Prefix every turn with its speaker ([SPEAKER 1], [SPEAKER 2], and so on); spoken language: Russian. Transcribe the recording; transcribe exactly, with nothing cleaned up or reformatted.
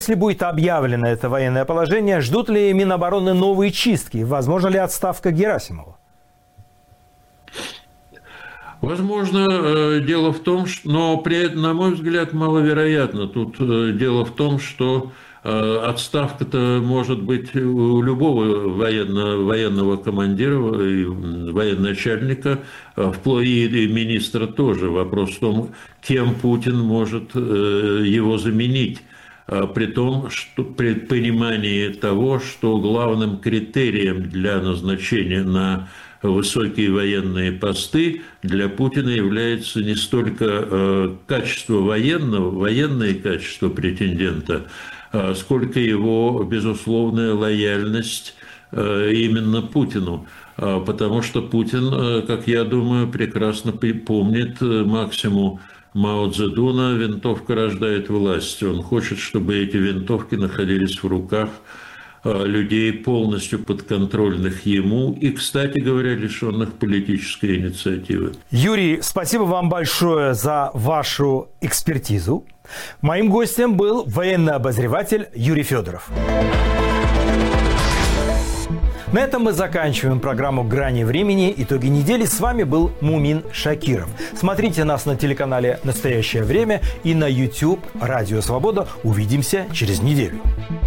[SPEAKER 1] Если будет объявлено это военное положение, ждут ли Минобороны новые чистки? Возможно ли отставка Герасимова?
[SPEAKER 2] Возможно, дело в том, что, но при этом, на мой взгляд, маловероятно. Тут дело в том, что отставка-то может быть у любого военно, военного командира, военачальника, вплоть и министра тоже. Вопрос в том, кем Путин может его заменить. При том, что при понимании того, что главным критерием для назначения на высокие военные посты для Путина является не столько качество военного, военное качество претендента, сколько его безусловная лояльность именно Путину. Потому что Путин, как я думаю, прекрасно помнит максимум Мао Цзэдуна: «Винтовка рождает власть». Он хочет, чтобы эти винтовки находились в руках людей, полностью подконтрольных ему и, кстати говоря, лишенных политической инициативы.
[SPEAKER 1] Юрий, спасибо вам большое за вашу экспертизу. Моим гостем был военный обозреватель Юрий Федоров. На этом мы заканчиваем программу «Грани времени». Итоги недели. С вами был Мумин Шакиров. Смотрите нас на телеканале «Настоящее время» и на YouTube «Радио Свобода». Увидимся через неделю.